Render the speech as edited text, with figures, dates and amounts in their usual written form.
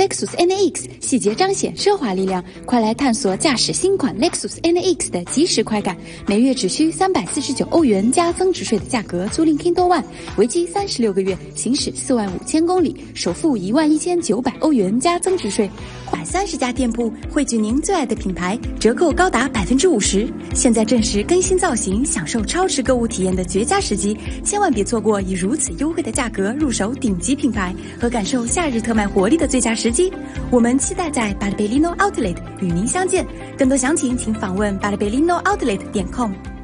Lexus NX， 细节彰显奢华力量。快来探索驾驶新款 Lexus NX 的即时快感，每月只需349欧元加增值税的价格租赁 Kindle One， 为期36个月，行驶45000公里，首付11900欧元加增值税。30家店铺汇聚您最爱的品牌，折扣高达50%。现在正是更新造型、享受超值购物体验的绝佳时机，千万别错过以如此优惠的价格入手顶级品牌和感受夏日特卖活力的最佳时机。我们期待在巴黎贝利诺 Outlet 与您相见。更多详情请访问巴黎贝利诺 Outlet.com。